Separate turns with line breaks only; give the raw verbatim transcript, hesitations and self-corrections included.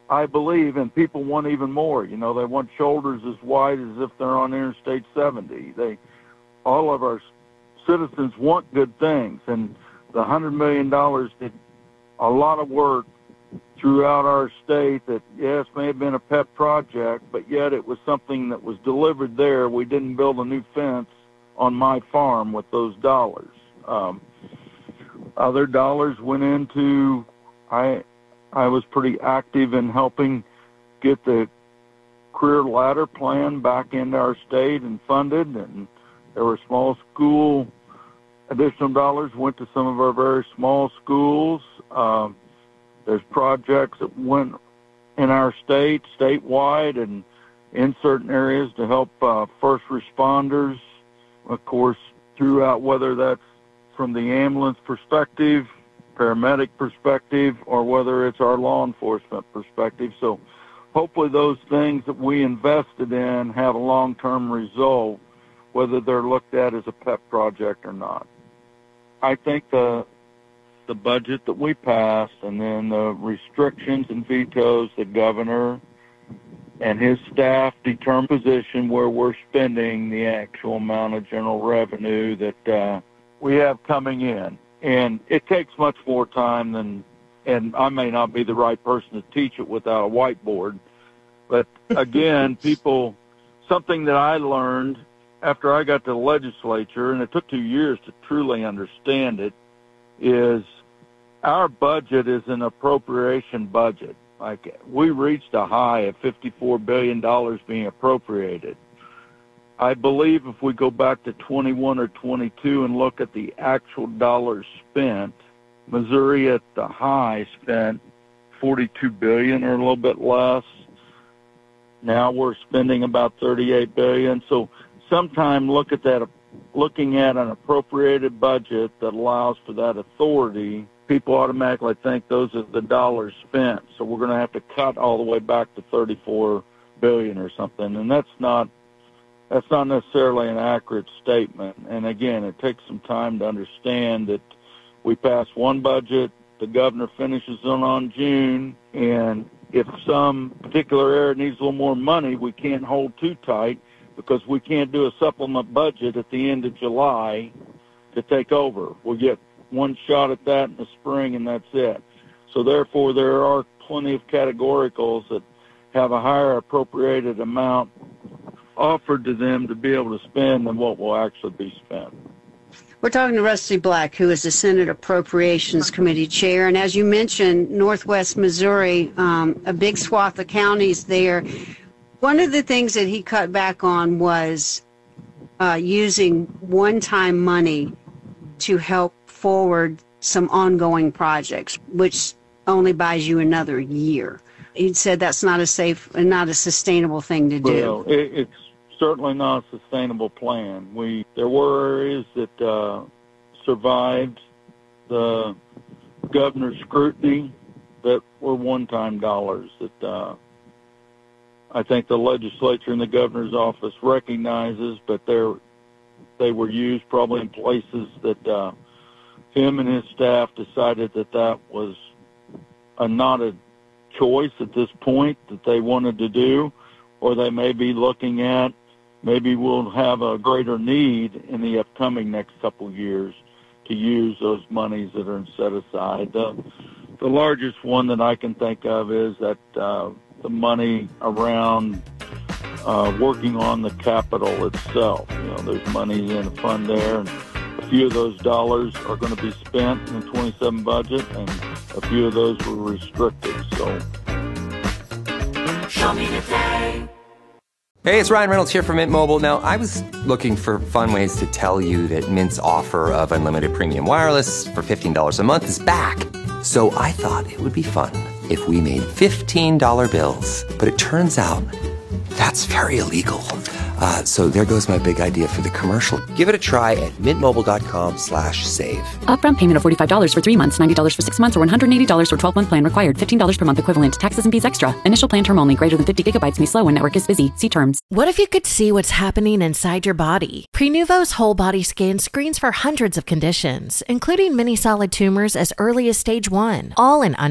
I believe, and people want even more. You know, they want shoulders as wide as if they're on Interstate seventy. They, all of our citizens want good things, and the one hundred million dollars did a lot of work throughout our state that, yes, may have been a pet project, but yet it was something that was delivered there. We didn't build a new fence on my farm with those dollars. Um, other dollars went into, I I was pretty active in helping get the career ladder plan back into our state and funded, and there were small school, additional dollars went to some of our very small schools. Um, there's projects that went in our state, statewide, and in certain areas to help uh, first responders, of course, throughout, whether that's from the ambulance perspective, paramedic perspective, or whether it's our law enforcement perspective. So hopefully those things that we invested in have a long-term result, whether they're looked at as a pet project or not. I think the the budget that we passed and then the restrictions and vetoes the governor and his staff determine position where we're spending the actual amount of general revenue that uh, we have coming in. And it takes much more time than, and I may not be the right person to teach it without a whiteboard, but again, people, something that I learned after I got to the legislature, and it took two years to truly understand it, is our budget is an appropriation budget. Like, we reached a high of fifty-four billion dollars being appropriated. I believe if we go back to twenty-one or twenty-two and look at the actual dollars spent, Missouri at the high spent forty-two billion dollars or a little bit less. Now we're spending about thirty-eight billion dollars. So sometime look at that, looking at an appropriated budget that allows for that authority, people automatically think those are the dollars spent. So we're going to have to cut all the way back to thirty-four billion dollars or something. And that's not, that's not necessarily an accurate statement. And again, it takes some time to understand that we pass one budget, the governor finishes it on June, and if some particular area needs a little more money, we can't hold too tight, because we can't do a supplement budget at the end of July to take over. We'll get one shot at that in the spring, and that's it. So therefore, there are plenty of categoricals that have a higher appropriated amount offered to them to be able to spend than what will actually be spent.
We're talking to Rusty Black, who is the Senate Appropriations Committee Chair. And as you mentioned, Northwest Missouri, um, a big swath of counties there. One of the things that he cut back on was uh, using one-time money to help forward some ongoing projects, which only buys you another year. He said that's not a safe and not a sustainable thing to do.
Well, it, it's certainly not a sustainable plan. We there were areas that uh, survived the governor's scrutiny that were one-time dollars that uh, I think the legislature and the governor's office recognizes, but they're, they were used probably in places that uh, him and his staff decided that that was a, not a choice at this point that they wanted to do, or they may be looking at maybe we'll have a greater need in the upcoming next couple of years to use those monies that are set aside. The, the largest one that I can think of is that uh, the money around uh, working on the Capitol itself. You know, there's money in the fund there, and a few of those dollars are going to be spent in the twenty-seven budget, and a few of those were restricted. So,
show me the day.
Hey, it's Ryan Reynolds here from Mint Mobile. Now, I was looking for fun ways to tell you that Mint's offer of unlimited premium wireless for fifteen dollars a month is back. So I thought it would be fun if we made fifteen dollar bills. But it turns out that's very illegal. Uh, so there goes my big idea for the commercial. Give it a try at mintmobile.com slash save.
Upfront payment of forty-five dollars for three months, ninety dollars for six months, or one hundred eighty dollars for twelve-month plan required. fifteen dollars per month equivalent. Taxes and fees extra. Initial plan term only. Greater than fifty gigabytes may slow when network is busy. See terms.
What if you could see what's happening inside your body? Prenuvo's whole body scan screens for hundreds of conditions, including many solid tumors as early as stage one, all in under